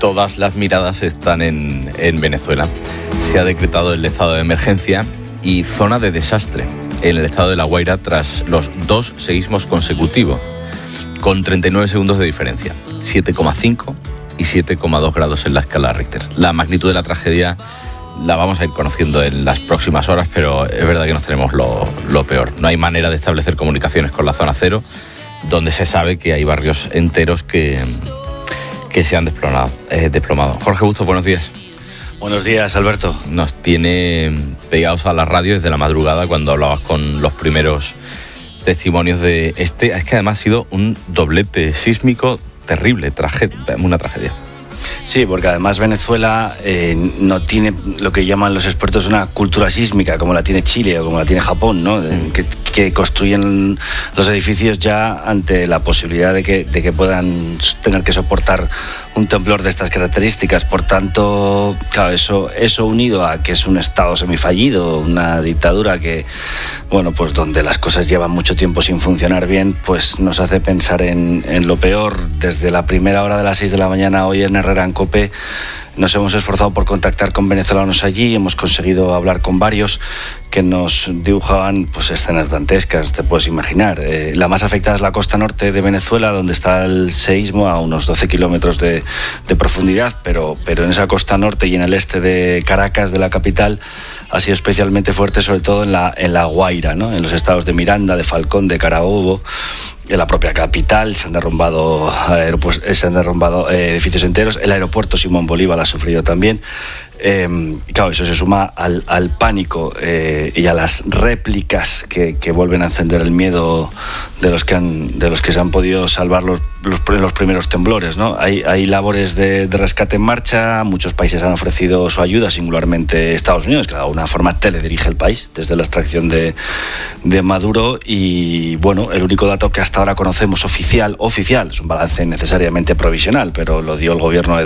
todas las miradas están en Venezuela. Se ha decretado el estado de emergencia y zona de desastre en el estado de La Guaira tras los 2 seísmos consecutivos, con 39 segundos de diferencia, 7,5 y 7,2 grados en la escala Richter. La magnitud de la tragedia la vamos a ir conociendo en las próximas horas, pero es verdad que nos tenemos lo peor. No hay manera de establecer comunicaciones con la zona cero, donde se sabe que hay barrios enteros que se han desplomado. Jorge Bustos, buenos días. Buenos días, Alberto. Nos tiene pegados a la radio desde la madrugada cuando hablabas con los primeros testimonios de este. Es que además ha sido un doblete sísmico terrible, una tragedia. Sí, porque además Venezuela no tiene lo que llaman los expertos una cultura sísmica como la tiene Chile o como la tiene Japón, ¿no? Que construyen los edificios ya ante la posibilidad de que puedan tener que soportar un temblor de estas características. Por tanto, claro, eso unido a que es un estado semifallido, una dictadura que, bueno, pues donde las cosas llevan mucho tiempo sin funcionar bien, pues nos hace pensar en lo peor. Desde la primera hora de las 6 de la mañana hoy en Herrera en COPE nos hemos esforzado por contactar con venezolanos allí, hemos conseguido hablar con varios que nos dibujaban pues escenas dantescas, te puedes imaginar. La más afectada es la costa norte de Venezuela, donde está el seísmo a unos 12 kilómetros de profundidad, pero en esa costa norte y en el este de Caracas, de la capital, ha sido especialmente fuerte, sobre todo en la Guaira, ¿no? En los estados de Miranda, de Falcón, de Carabobo. En la propia capital se han derrumbado edificios enteros. El aeropuerto Simón Bolívar ha sufrido también. Claro, eso se suma al pánico y a las réplicas que vuelven a encender el miedo de los que se han podido salvar los primeros temblores, ¿no? Hay labores de rescate en marcha. Muchos países han ofrecido su ayuda, singularmente Estados Unidos, que de alguna forma teledirige el país desde la extracción de Maduro. Y bueno, el único dato que hasta ahora conocemos oficial, es un balance necesariamente provisional, pero lo dio el gobierno